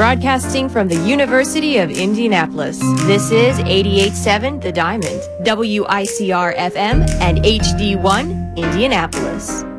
Broadcasting from the University of Indianapolis, this is 88.7 The Diamond, WICR FM, and HD1 Indianapolis.